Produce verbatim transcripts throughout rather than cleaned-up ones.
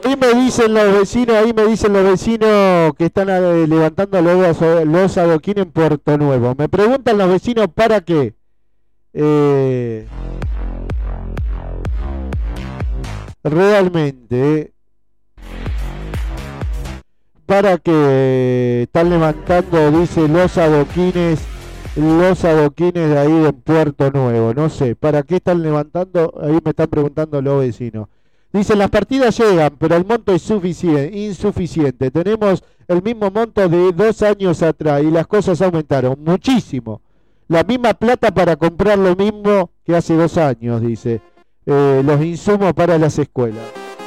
Ahí me dicen los vecinos, ahí me dicen los vecinos que están eh, levantando los, los adoquines en Puerto Nuevo. Me preguntan los vecinos para qué. Eh, realmente, eh, para que están levantando, dice, los adoquines, los adoquines de ahí de Puerto Nuevo. No sé, ¿para qué están levantando? Ahí me están preguntando los vecinos. Dicen, las partidas llegan, pero el monto es suficiente, insuficiente. Tenemos el mismo monto de dos años atrás y las cosas aumentaron muchísimo. La misma plata para comprar lo mismo que hace dos años, dice. Eh, los insumos para las escuelas.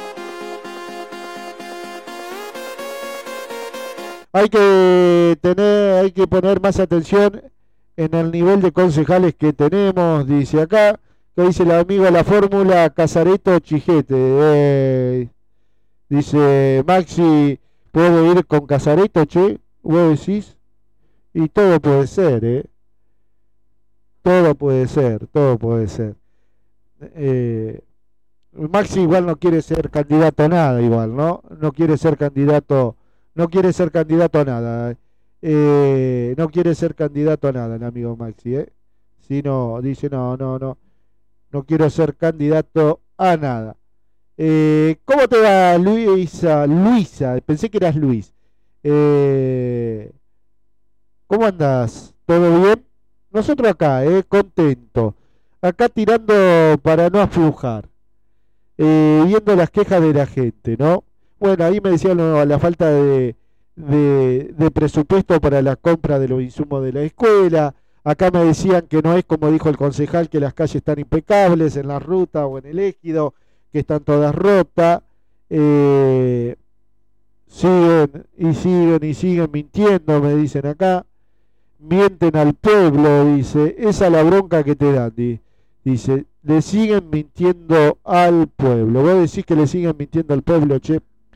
Hay que tener, hay que poner más atención en el nivel de concejales que tenemos, dice acá. Que dice el amigo, la fórmula Casareto Chijete. Eh, dice Maxi, ¿puedo ir con Casareto, che? ¿Vos decís? Y todo puede ser, ¿eh? Todo puede ser, todo puede ser. Eh, Maxi igual no quiere ser candidato a nada, igual, ¿no? No quiere ser candidato, no quiere ser candidato a nada. Eh, no quiere ser candidato a nada, el amigo Maxi, ¿eh? Si no, dice, no, no, no. No quiero ser candidato a nada. Eh, ¿Cómo te va, Luisa? Luisa, pensé que eras Luis. Eh, ¿Cómo andás? ¿Todo bien? Nosotros acá, eh, contento. Acá tirando para no aflujar. Eh, viendo las quejas de la gente, ¿no? Bueno, ahí me decían no, la falta de, de, de presupuesto para la compra de los insumos de la escuela. Acá me decían que no es como dijo el concejal, que las calles están impecables en la ruta o en el ejido, que están todas rotas. Eh, siguen y siguen y siguen mintiendo, me dicen acá. Mienten al pueblo, dice. Esa es la bronca que te dan, dice. Le siguen mintiendo al pueblo. Vos decís que le siguen mintiendo al pueblo, che.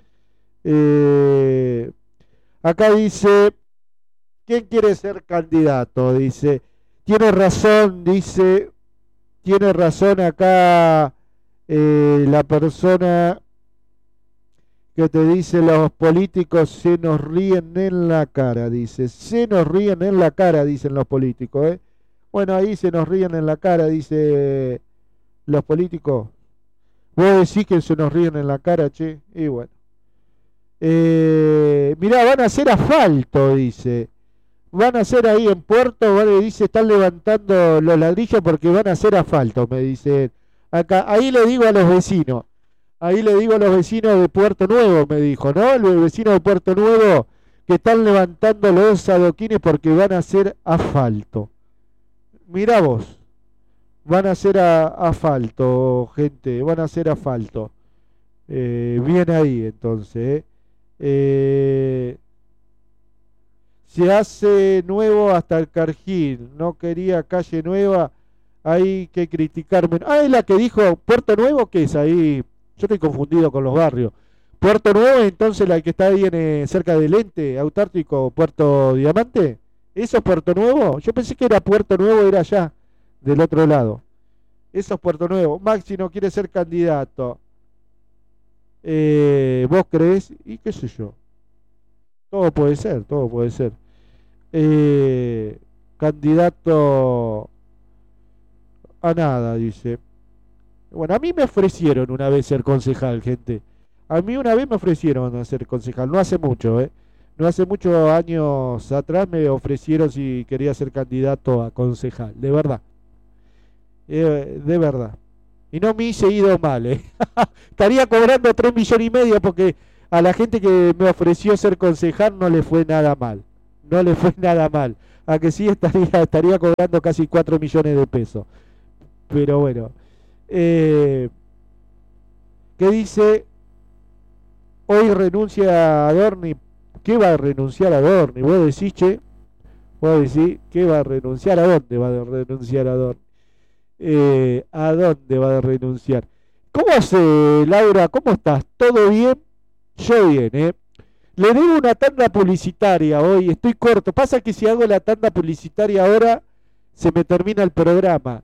Eh, acá dice... ¿Quién quiere ser candidato? Dice, tiene razón, dice, tiene razón acá eh, la persona que te dice, los políticos se nos ríen en la cara, dice, se nos ríen en la cara, dicen los políticos, ¿eh? Bueno, ahí se nos ríen en la cara, dice, los políticos. Vos decís que se nos ríen en la cara, che, y bueno. Eh, mirá, van a hacer asfalto, dice. Van a hacer ahí en Puerto, ¿vale? Dice, están levantando los ladrillos porque van a hacer asfalto, me dice. Acá, ahí le digo a los vecinos, ahí le digo a los vecinos de Puerto Nuevo, me dijo, ¿no? El vecino de Puerto Nuevo, que están levantando los adoquines porque van a hacer asfalto. Mirá vos, van a hacer a, asfalto, gente, van a hacer asfalto. Eh, bien ahí, entonces, ¿eh? Eh... Se hace nuevo hasta el Cargill, no quería calle nueva, hay que criticarme. Ah, es la que dijo Puerto Nuevo, ¿qué es ahí? Yo estoy confundido con los barrios. Puerto Nuevo, entonces la que está ahí en, eh, cerca del Ente, Autártico, Puerto Diamante. ¿Eso es Puerto Nuevo? Yo pensé que era Puerto Nuevo, era allá, del otro lado. Eso es Puerto Nuevo. Maxi no quiere ser candidato. Eh, ¿Vos creés? Y qué sé yo. Todo puede ser, todo puede ser. Eh, candidato a nada, dice. Bueno, a mí me ofrecieron una vez ser concejal, gente. A mí una vez me ofrecieron ser concejal, no hace mucho, ¿eh? No hace muchos años atrás me ofrecieron si quería ser candidato a concejal, de verdad. Eh, de verdad. Y no me hice ido mal, ¿eh? Estaría cobrando tres millones y medio porque a la gente que me ofreció ser concejal no le fue nada mal. No le fue nada mal. A que sí estaría, estaría cobrando casi cuatro millones de pesos. Pero bueno. Eh, ¿Qué dice? Hoy renuncia a Adorni. ¿Qué va a renunciar a Adorni? Vos decís, che. Vos decís, ¿qué va a renunciar? ¿A dónde va a renunciar a Adorni? Eh, ¿A dónde va a renunciar? ¿Cómo hace, Laura? ¿Cómo estás? ¿Todo bien? Yo bien, ¿eh? Le debo una tanda publicitaria hoy, estoy corto. Pasa que si hago la tanda publicitaria ahora, se me termina el programa.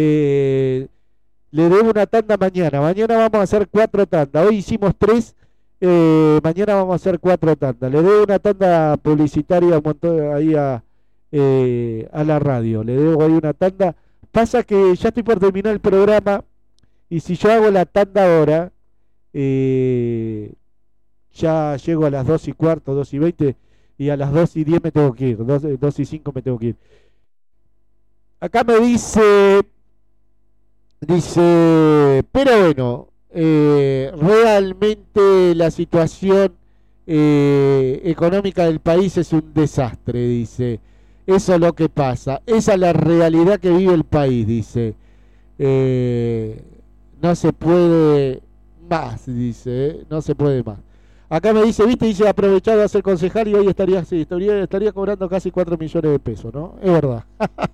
Eh, le debo una tanda mañana. Mañana vamos a hacer cuatro tandas. Hoy hicimos tres Eh, mañana vamos a hacer cuatro tandas. Le debo una tanda publicitaria un montón ahí a, eh, a la radio. Le debo ahí una tanda. Pasa que ya estoy por terminar el programa y si yo hago la tanda ahora, eh, ya llego a las dos y cuarto, dos y veinte y a las dos y diez me tengo que ir. Dos, dos y cinco me tengo que ir. Acá me dice, dice, pero bueno, eh, realmente la situación eh, económica del país es un desastre, dice. Eso es lo que pasa. Esa es la realidad que vive el país, dice. Eh, no se puede más, dice. ¿eh? No se puede más. Acá me dice, viste, dice, aprovechado a ser concejal y hoy estaría, sí, estaría, estaría cobrando casi cuatro millones de pesos, ¿no? Es verdad.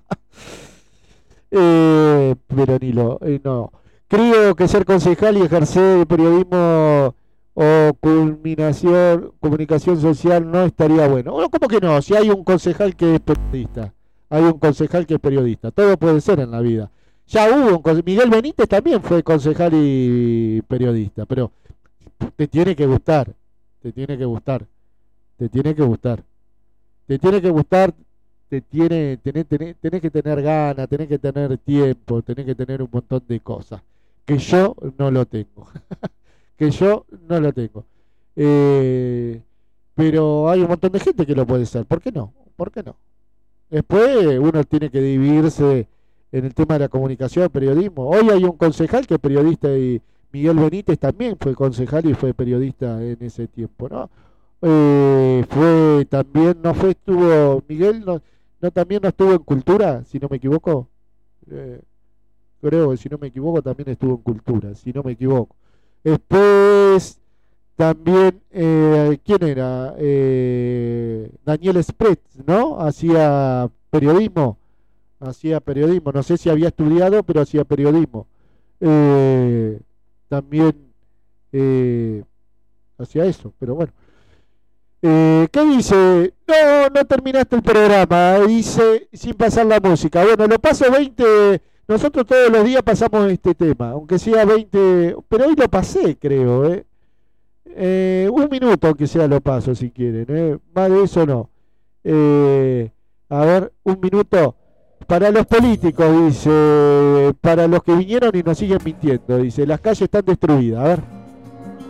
eh, pero ni lo, eh, no. Creo que ser concejal y ejercer el periodismo o culminación, comunicación social no estaría bueno. Bueno, ¿cómo que no? Si hay un concejal que es periodista, hay un concejal que es periodista, todo puede ser en la vida. Ya hubo un conce- Miguel Benítez también fue concejal y periodista, pero te tiene que gustar, te tiene que gustar, te tiene que gustar, te tiene que gustar, te tiene, tenés, tenés, tenés que tener ganas, tenés que tener tiempo, tenés que tener un montón de cosas, que yo no lo tengo. que yo no lo tengo. Eh, pero hay un montón de gente que lo puede ser. ¿Por qué no? ¿Por qué no? Después uno tiene que dividirse en el tema de la comunicación, periodismo. Hoy hay un concejal que es periodista y Miguel Benítez también fue concejal y fue periodista en ese tiempo, ¿no? Eh, fue también, no fue, estuvo, Miguel no, no también no estuvo en cultura, si no me equivoco. Eh, creo que si no me equivoco también estuvo en cultura, si no me equivoco. Después también, eh, ¿quién era? Eh, Daniel Spretz, ¿no? Hacía periodismo, hacía periodismo, no sé si había estudiado, pero hacía periodismo. Eh, también eh, hacía eso, pero bueno. Eh, ¿qué dice? No, no terminaste el programa, dice sin pasar la música. Bueno, lo paso veinte. Nosotros todos los días pasamos este tema, aunque sea veinte, pero hoy lo pasé, creo, ¿eh? Eh, un minuto, aunque sea, lo paso si quieren, ¿eh? Más de eso no. Eh, a ver, un minuto. Para los políticos, dice, para los que vinieron y nos siguen mintiendo, dice, las calles están destruidas. A ver.